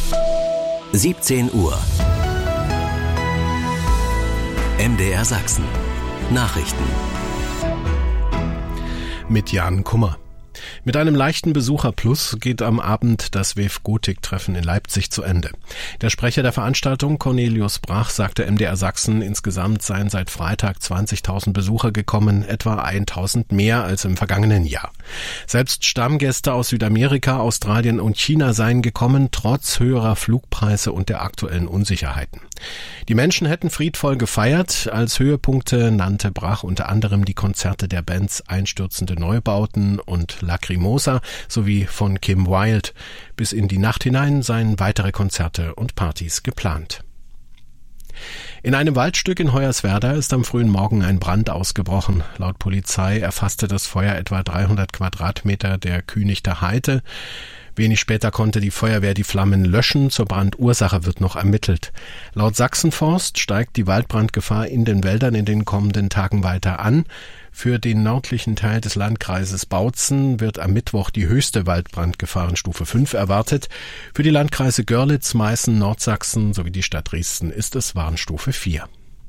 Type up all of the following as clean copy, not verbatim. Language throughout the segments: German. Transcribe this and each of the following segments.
17 Uhr. MDR Sachsen. Nachrichten. Mit Jan Kummer. Mit einem leichten Besucherplus geht am Abend das WEF-Gotik-Treffen in Leipzig zu Ende. Der Sprecher der Veranstaltung, Cornelius Brach, sagte MDR Sachsen, insgesamt seien seit Freitag 20.000 Besucher gekommen, etwa 1.000 mehr als im vergangenen Jahr. Selbst Stammgäste aus Südamerika, Australien und China seien gekommen, trotz höherer Flugpreise und der aktuellen Unsicherheiten. Die Menschen hätten friedvoll gefeiert. Als Höhepunkte nannte Brach unter anderem die Konzerte der Bands Einstürzende Neubauten und Lacrimosa sowie von Kim Wilde. Bis in die Nacht hinein seien weitere Konzerte und Partys geplant. In einem Waldstück in Hoyerswerda ist am frühen Morgen ein Brand ausgebrochen. Laut Polizei erfasste das Feuer etwa 300 Quadratmeter der Kühnichter Heide. Wenig später konnte die Feuerwehr die Flammen löschen. Zur Brandursache wird noch ermittelt. Laut Sachsenforst steigt die Waldbrandgefahr in den Wäldern in den kommenden Tagen weiter an. Für den nördlichen Teil des Landkreises Bautzen wird am Mittwoch die höchste Waldbrandgefahrenstufe 5 erwartet. Für die Landkreise Görlitz, Meißen, Nordsachsen sowie die Stadt Dresden ist es Warnstufe 4.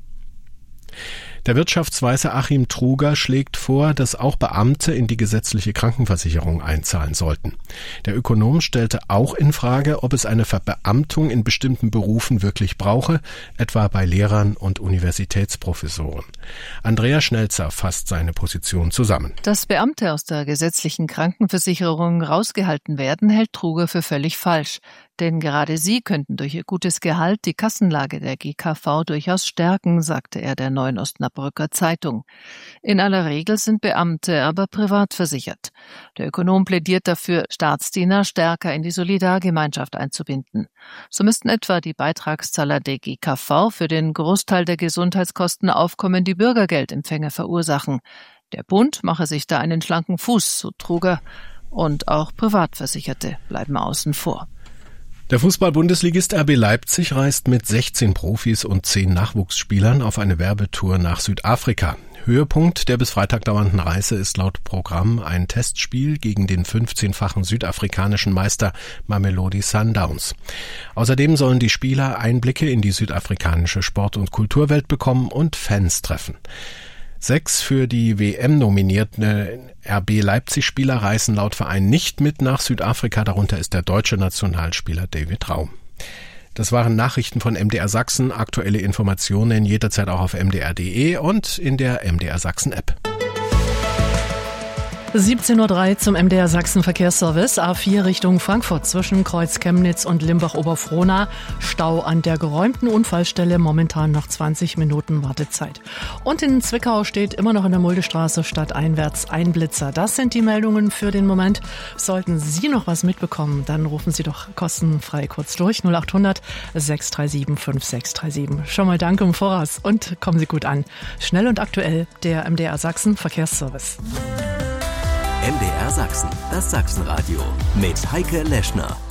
Der Wirtschaftsweise Achim Truger schlägt vor, dass auch Beamte in die gesetzliche Krankenversicherung einzahlen sollten. Der Ökonom stellte auch in Frage, ob es eine Verbeamtung in bestimmten Berufen wirklich brauche, etwa bei Lehrern und Universitätsprofessoren. Andrea Schnelzer fasst seine Position zusammen. Dass Beamte aus der gesetzlichen Krankenversicherung rausgehalten werden, hält Truger für völlig falsch. Denn gerade sie könnten durch ihr gutes Gehalt die Kassenlage der GKV durchaus stärken, sagte er der Neuen Osnabrücker Zeitung. In aller Regel sind Beamte aber privat versichert. Der Ökonom plädiert dafür, Staatsdiener stärker in die Solidargemeinschaft einzubinden. So müssten etwa die Beitragszahler der GKV für den Großteil der Gesundheitskosten aufkommende Bürgergeldempfänger verursachen. Der Bund mache sich da einen schlanken Fuß, so Truger. Und auch Privatversicherte bleiben außen vor. Der Fußball-Bundesligist RB Leipzig reist mit 16 Profis und 10 Nachwuchsspielern auf eine Werbetour nach Südafrika. Höhepunkt der bis Freitag dauernden Reise ist laut Programm ein Testspiel gegen den 15-fachen südafrikanischen Meister Mamelodi Sundowns. Außerdem sollen die Spieler Einblicke in die südafrikanische Sport- und Kulturwelt bekommen und Fans treffen. 6 für die WM nominierte RB Leipzig-Spieler reisen laut Verein nicht mit nach Südafrika. Darunter ist der deutsche Nationalspieler David Raum. Das waren Nachrichten von MDR Sachsen. Aktuelle Informationen jederzeit auch auf mdr.de und in der MDR Sachsen App. 17:03 Uhr zum MDR Sachsen Verkehrsservice. A4 Richtung Frankfurt zwischen Kreuz Chemnitz und Limbach-Oberfrohna. Stau an der geräumten Unfallstelle. Momentan noch 20 Minuten Wartezeit. Und in Zwickau steht immer noch in der Muldestraße stadteinwärts ein Blitzer. Das sind die Meldungen für den Moment. Sollten Sie noch was mitbekommen, dann rufen Sie doch kostenfrei kurz durch. 0800 637 5637. Schon mal danke im Voraus und kommen Sie gut an. Schnell und aktuell der MDR Sachsen Verkehrsservice. MDR Sachsen, das Sachsenradio mit Heike Leschner.